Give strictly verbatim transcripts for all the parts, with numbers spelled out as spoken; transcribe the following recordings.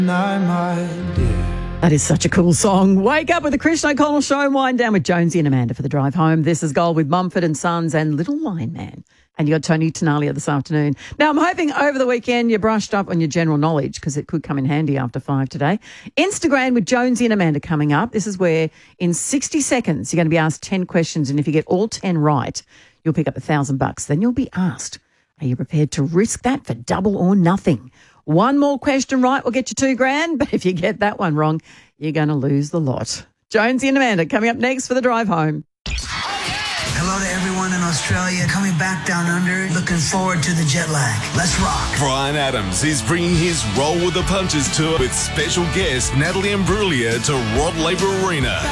No, my dear. That is such a cool song. Wake up with the Christian O'Connell Show. Wind down with Jonesy and Amanda for the drive home. This is Gold with Mumford and Sons and Little Wine Man. And you got Tony Tenalia this afternoon. Now, I'm hoping over the weekend you brushed up on your general knowledge because it could come in handy after five today. Instagram with Jonesy and Amanda coming up. This is where in sixty seconds you're going to be asked ten questions, and if you get all ten right, you'll pick up a thousand bucks. Then you'll be asked, are you prepared to risk that for double or nothing? One more question right will get you two grand, but if you get that one wrong, you're going to lose the lot. Jonesy and Amanda coming up next for the drive home. Hello to everyone in Australia coming back down under. Looking forward to the jet lag. Let's rock. Bryan Adams is bringing his Roll with the Punches tour with special guest Natalie Imbruglia to Rod Laver Arena.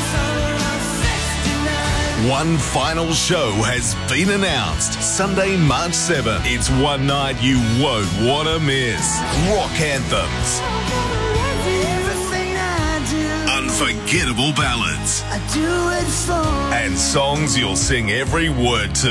One final show has been announced. Sunday, March seventh. It's one night you won't want to miss. Rock anthems. Unforgettable ballads. I do it for. And songs you'll sing every word to.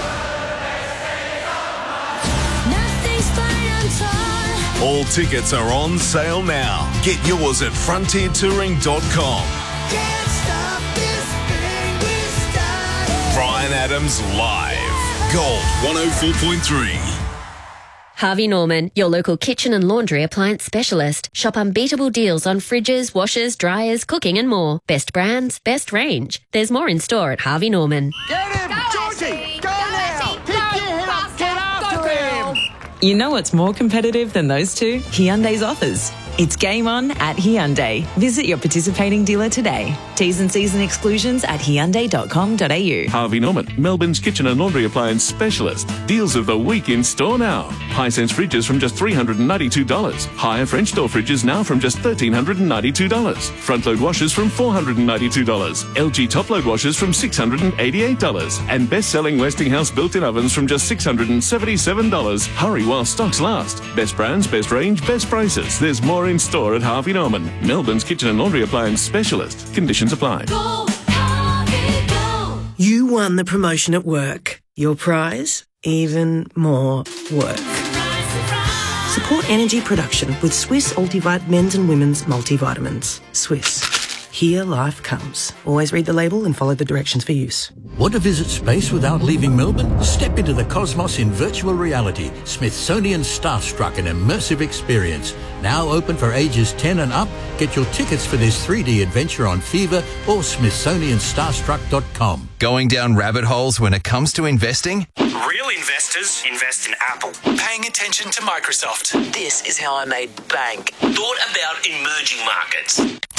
Nothing's fine until. All tickets are on sale now. Get yours at frontier touring dot com. Can't stop this thing we started. Bryan Adams live. Gold one oh four point three. Harvey Norman, your local kitchen and laundry appliance specialist. Shop unbeatable deals on fridges, washers, dryers, cooking and more. Best brands, best range. There's more in store at Harvey Norman. Get him! Go, Georgie! Ashley! Go, Go, now! Ashley! Pick Go, your head up! faster! Get after Go, him! girl! You know what's more competitive than those two? Hyundai's offers. It's game on at Hyundai. Visit your participating dealer today. T's and C's and exclusions at hyundai dot com dot a u. Harvey Norman, Melbourne's kitchen and laundry appliance specialist. Deals of the week in store now. Hisense fridges from just three hundred ninety-two dollars. Higher French door fridges now from just one thousand three hundred ninety-two dollars. Front load washers from four hundred ninety-two dollars. L G top load washers from six hundred eighty-eight dollars. And best-selling Westinghouse built-in ovens from just six hundred seventy-seven dollars. Hurry while stocks last. Best brands, best range, best prices. There's more in store at Harvey Norman, Melbourne's kitchen and laundry appliance specialist. Conditions apply. Go, Harvey, go! You won the promotion at work. Your prize? Even more work. Surprise, surprise! Support energy production with Swiss Ultivite men's and women's multivitamins. Swiss. Here life comes. Always read the label and follow the directions for use. Want to visit space without leaving Melbourne? Step into the cosmos in virtual reality. Smithsonian Starstruck, an immersive experience. Now open for ages ten and up. Get your tickets for this three D adventure on Fever or smithsonian starstruck dot com. Going down rabbit holes when it comes to investing? Real investors invest in Apple. Paying attention to Microsoft. This is how I made bank. Thought about emerging markets.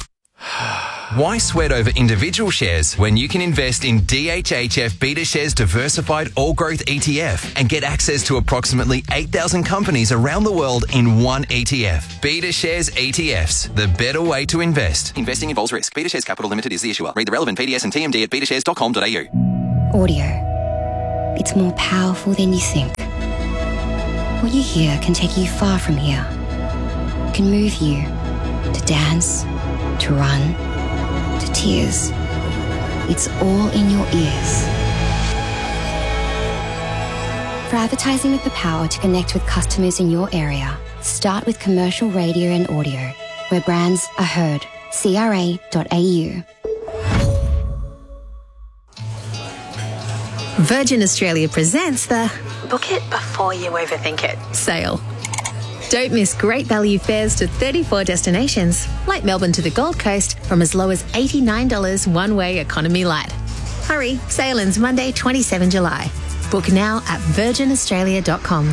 Why sweat over individual shares when you can invest in D H H F BetaShares Diversified All Growth E T F and get access to approximately eight thousand companies around the world in one E T F? BetaShares E T Fs, the better way to invest. Investing involves risk. BetaShares Capital Limited is the issuer. Read the relevant P D S and T M D at betashares dot com dot a u. Audio. It's more powerful than you think. What you hear can take you far from here. It can move you to dance, to run, to tears. It's all in your ears. For advertising with the power to connect with customers in your area, start with commercial radio and audio, where brands are heard. C R A dot A U. Virgin Australia presents the Book it before you overthink it sale. Don't miss great value fares to thirty-four destinations, like Melbourne to the Gold Coast, from as low as eighty-nine dollars one-way economy light. Hurry, sale ends Monday, the twenty-seventh of July. Book now at virgin australia dot com.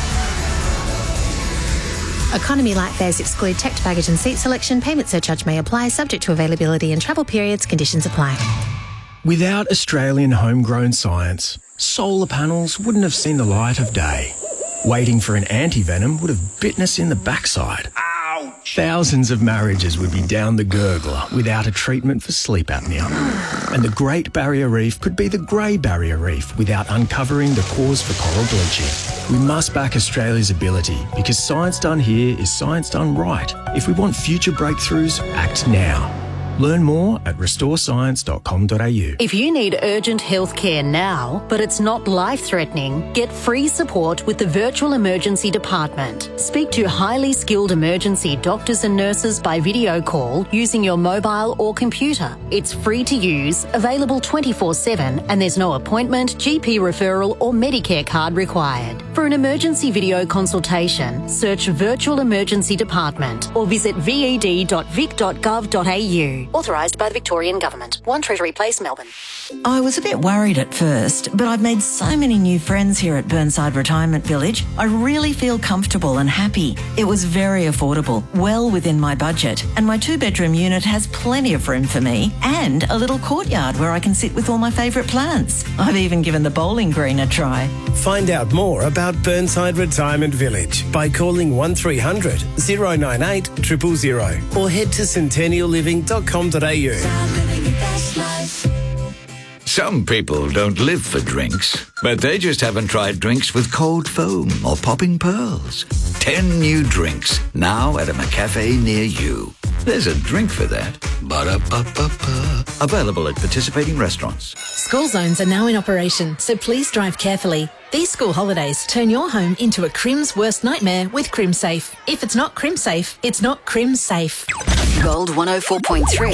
Economy light fares exclude checked baggage and seat selection. Payment surcharge may apply, subject to availability and travel periods. Conditions apply. Without Australian homegrown science, solar panels wouldn't have seen the light of day. Waiting for an anti-venom would have bitten us in the backside. Ouch! Thousands of marriages would be down the gurgler without a treatment for sleep apnea. And the Great Barrier Reef could be the Grey Barrier Reef without uncovering the cause for coral bleaching. We must back Australia's ability, because science done here is science done right. If we want future breakthroughs, act now. Learn more at restore science dot com dot a u. If you need urgent health care now, but it's not life-threatening, get free support with the Virtual Emergency Department. Speak to highly skilled emergency doctors and nurses by video call using your mobile or computer. It's free to use, available twenty-four seven, and there's no appointment, G P referral or Medicare card required. For an emergency video consultation, search Virtual Emergency Department or visit v e d dot vic dot gov dot a u. Authorised by the Victorian Government. one Treasury Place, Melbourne. I was a bit worried at first, but I've made so many new friends here at Burnside Retirement Village. I really feel comfortable and happy. It was very affordable, well within my budget, and my two-bedroom unit has plenty of room for me and a little courtyard where I can sit with all my favourite plants. I've even given the bowling green a try. Find out more about Burnside Retirement Village by calling one three hundred, oh nine eight, zero zero zero or head to centennial living dot com dot a u. Some people don't live for drinks, but they just haven't tried drinks with cold foam or popping pearls. Ten new drinks, now at a McCafe near you. There's a drink for that. Ba-da-ba-ba-ba. Available at participating restaurants. School zones are now in operation, so please drive carefully. These school holidays turn your home into a Crim's worst nightmare with CrimSafe. If it's not CrimSafe, it's not CrimSafe. Gold one oh four point three.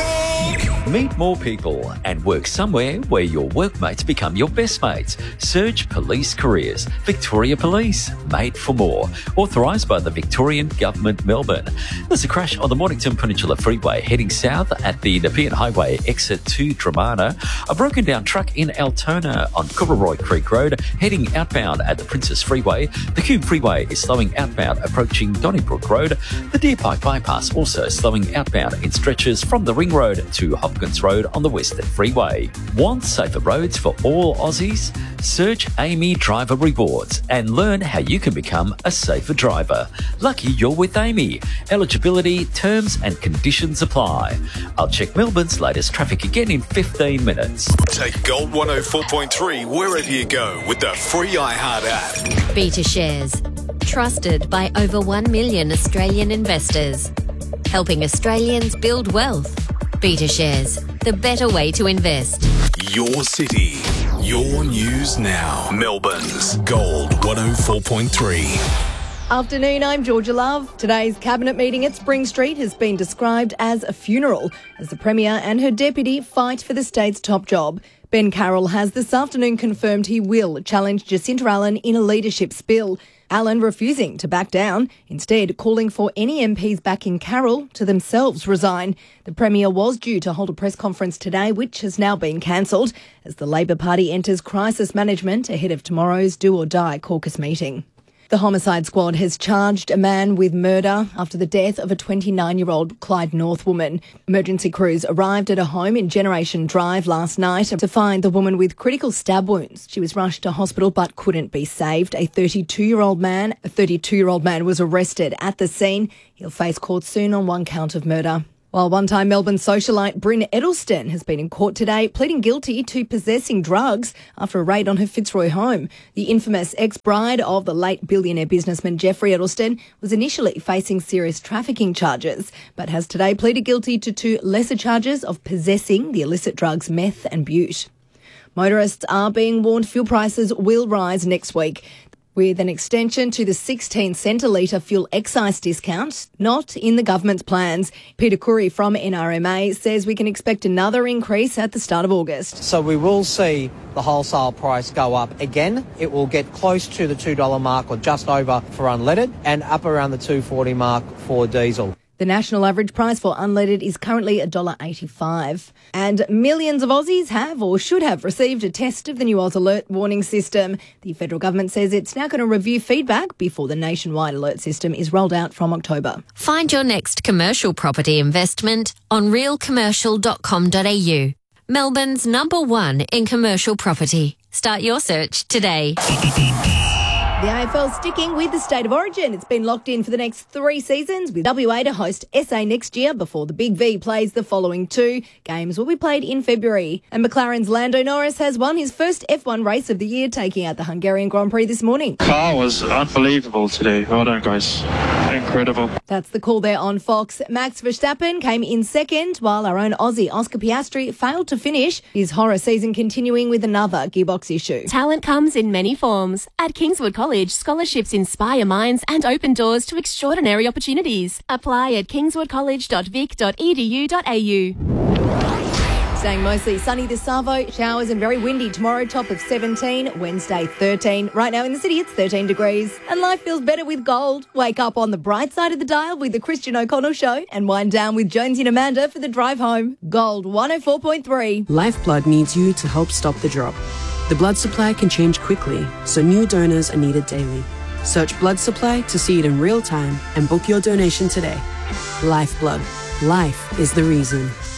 Meet more people and work somewhere where your workmates become your best mates. Search Police Careers. Victoria Police, made for more. Authorised by the Victorian Government, Melbourne. There's a crash on the Mornington Peninsula Freeway heading south at the Nepean Highway exit to Dramana. A broken down truck in Altona on Coororoy Creek Road heading outbound at the Princess Freeway. The Cube Freeway is slowing outbound approaching Donnybrook Road. The Deer Park Bypass also slowing outbound in stretches from the Ring Road to Hopkins Road on the Western Freeway. Want safer roads for all Aussies? Search Amy Driver Rewards and learn how you can become a safer driver. Lucky you're with Amy. Eligibility, terms and conditions apply. I'll check Melbourne's latest traffic again in fifteen minutes. Take Gold one oh four point three wherever you go with the free iHeart app. Beta Shares. Trusted by over one million Australian investors. Helping Australians build wealth. Beta Shares, the better way to invest. Your city, your news now. Melbourne's Gold one oh four point three. Afternoon, I'm Georgia Love. Today's cabinet meeting at Spring Street has been described as a funeral as the Premier and her deputy fight for the state's top job. Ben Carroll has this afternoon confirmed he will challenge Jacinta Allen in a leadership spill. Allen refusing to back down, instead calling for any M Ps backing Carroll to themselves resign. The Premier was due to hold a press conference today, which has now been cancelled, as the Labor Party enters crisis management ahead of tomorrow's Do or Die caucus meeting. The homicide squad has charged a man with murder after the death of a twenty-nine-year-old Clyde North woman. Emergency crews arrived at a home in Generation Drive last night to find the woman with critical stab wounds. She was rushed to hospital but couldn't be saved. A thirty-two-year-old man, a thirty-two-year-old man was arrested at the scene. He'll face court soon on one count of murder. While one-time Melbourne socialite Bryn Edelsten has been in court today pleading guilty to possessing drugs after a raid on her Fitzroy home. The infamous ex-bride of the late billionaire businessman Jeffrey Edelsten was initially facing serious trafficking charges, but has today pleaded guilty to two lesser charges of possessing the illicit drugs meth and bute. Motorists are being warned fuel prices will rise next week, with an extension to the sixteen cent a litre fuel excise discount not in the government's plans. Peter Curry from N R M A says we can expect another increase at the start of August. So we will see the wholesale price go up again. It will get close to the two dollars mark or just over for unleaded and up around the two dollars forty mark for diesel. The national average price for unleaded is currently one dollar eighty-five. And millions of Aussies have or should have received a test of the new Oz Alert warning system. The federal government says it's now going to review feedback before the nationwide alert system is rolled out from October. Find your next commercial property investment on real commercial dot com dot a u. Melbourne's number one in commercial property. Start your search today. The A F L sticking with the State of Origin. It's been locked in for the next three seasons, with W A to host S A next year before the Big V plays the following two. Games will be played in February. And McLaren's Lando Norris has won his first F one race of the year, taking out the Hungarian Grand Prix this morning. Car was unbelievable today. Well done, guys. Incredible. That's the call there on Fox. Max Verstappen came in second, while our own Aussie Oscar Piastri failed to finish. His horror season continuing with another gearbox issue. Talent comes in many forms. At Kingswood College, scholarships inspire minds and open doors to extraordinary opportunities. Apply at kingswood college dot vic dot e d u dot a u. Staying mostly sunny this Savo, showers and very windy tomorrow, top of seventeen, Wednesday thirteen. Right now in the city it's thirteen degrees. And life feels better with gold. Wake up on the bright side of the dial with the Christian O'Connell Show and wind down with Jonesy and Amanda for the drive home. Gold one oh four point three. Lifeblood needs you to help stop the drop. The blood supply can change quickly, so new donors are needed daily. Search blood supply to see it in real time and book your donation today. Lifeblood. Life is the reason.